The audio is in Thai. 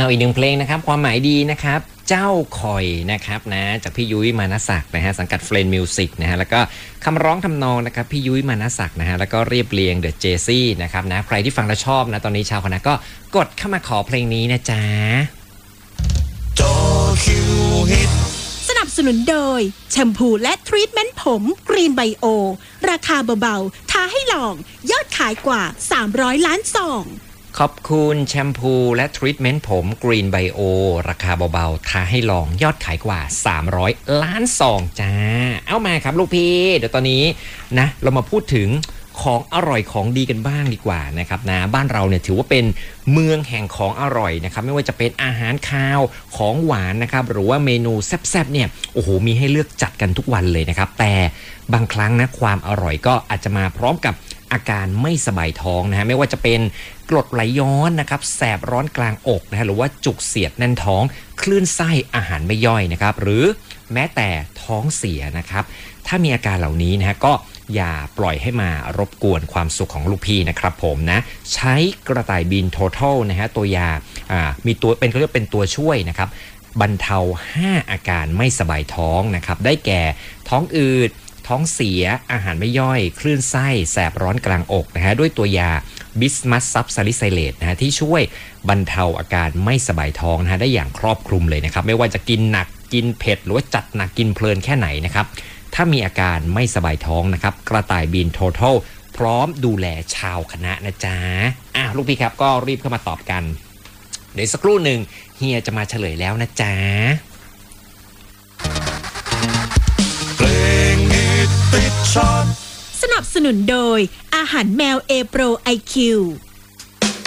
อีกหนึ่งเพลงนะครับความหมายดีนะครับเจ้าคอยนะครับนะจากพี่ยุ้ยมานศักดิ์นะฮะสังกัดเฟรนด์มิวสิกนะฮะแล้วก็คำร้องทำนองนะครับพี่ยุ้ยมานศักดิ์นะฮะแล้วก็เรียบเรียงเดอะเจซี่นะครับนะใครที่ฟังแล้วชอบนะตอนนี้ชาวคณะก็กดเข้ามาขอเพลงนี้นะจ๊ะจอคิวฮิตสนับสนุนโดยแชมพูและทรีทเมนต์ผมกรีนไบโอราคาเบาๆท้าให้ลองยอดขายกว่า300ล้านซองขอบคุณแชมพูและทรีทเมนต์ผมกรีนไบโอราคาเบาๆท้าให้ลองยอดขายกว่า300ล้านซองจ้าเอามาครับลูกพี่เดี๋ยวตอนนี้นะเรามาพูดถึงของอร่อยของดีกันบ้างดีกว่านะครับนะบ้านเราเนี่ยถือว่าเป็นเมืองแห่งของอร่อยนะครับไม่ว่าจะเป็นอาหารคาวของหวานนะครับหรือว่าเมนูแซ่บๆเนี่ยโอ้โหมีให้เลือกจัดกันทุกวันเลยนะครับแต่บางครั้งนะความอร่อยก็อาจจะมาพร้อมกับอาการไม่สบายท้องนะฮะไม่ว่าจะเป็นกรดไหลย้อนนะครับแสบร้อนกลางอกนะฮะหรือว่าจุกเสียดแน่นท้องคลื่นไส้อาหารไม่ย่อยนะครับหรือแม้แต่ท้องเสียนะครับถ้ามีอาการเหล่านี้นะฮะก็อย่าปล่อยให้มารบกวนความสุขของลูกพี่นะครับผมนะใช้กระต่ายบิน Total นะฮะตัวยามีตัวเป็นเขาเรียกเป็นตัวช่วยนะครับบรรเทา5อาการไม่สบายท้องนะครับได้แก่ท้องอืดท้องเสียอาหารไม่ย่อยคลื่นไส้แสบร้อนกลางอกนะฮะด้วยตัวยาบิสมัสซับซาลิไซเลตนะฮะที่ช่วยบรรเทาอาการไม่สบายท้องนะฮะได้อย่างครอบคลุมเลยนะครับไม่ว่าจะกินหนักกินเผ็ดหรือว่าจัดหนักกินเพลินแค่ไหนนะครับถ้ามีอาการไม่สบายท้องนะครับกระต่ายบิน Total พร้อมดูแลชาวคณะนะจ๊ะลูกพี่ครับก็รีบเข้ามาตอบกันเดี๋ยวสักครู่หนึ่งเฮียจะมาเฉลยแล้วนะจ๊ะเพลงฮิตติดชาร์ตสนับสนุนโดยอาหารแมวเอโปรไอคิว